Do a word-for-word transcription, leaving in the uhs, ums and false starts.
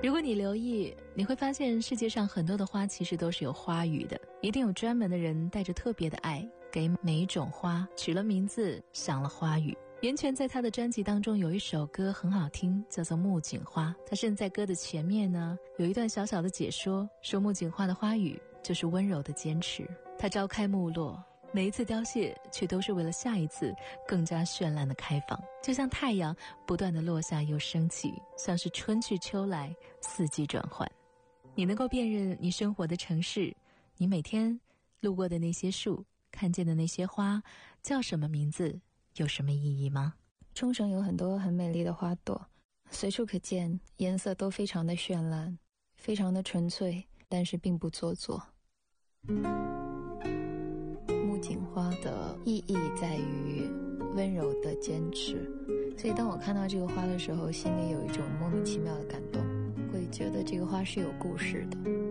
如果你留意，你会发现世界上很多的花其实都是有花语的，一定有专门的人带着特别的爱，给每一种花取了名字，想了花语。袁泉在他的专辑当中有一首歌很好听，叫做《木槿花》，他甚至在歌的前面呢有一段小小的解说，说木槿花的花语就是温柔的坚持。它朝开暮落，每一次凋谢却都是为了下一次更加绚烂的开放，就像太阳不断的落下又升起，像是春去秋来，四季转换。你能够辨认你生活的城市，你每天路过的那些树，看见的那些花叫什么名字，有什么意义吗？ 冲绳有很多很美丽的花朵，随处可见，颜色都非常的绚烂，非常的纯粹，但是并不做作。木槿花的意义在于温柔的坚持，所以当我看到这个花的时候，心里有一种莫名其妙的感动，会觉得这个花是有故事的。